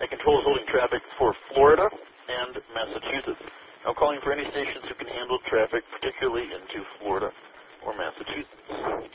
That control is holding traffic for Florida and Massachusetts. Now calling for any stations who can handle traffic, particularly into Florida or Massachusetts.